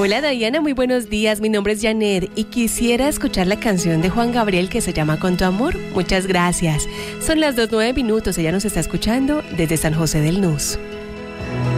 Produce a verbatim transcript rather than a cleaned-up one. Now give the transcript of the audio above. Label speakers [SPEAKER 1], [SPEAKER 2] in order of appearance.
[SPEAKER 1] Hola Diana, muy buenos días. Mi nombre es Janet y quisiera escuchar la canción de Juan Gabriel que se llama Con tu amor. Muchas gracias. Son las dos nueve minutos. Ella nos está escuchando desde San José del Nus.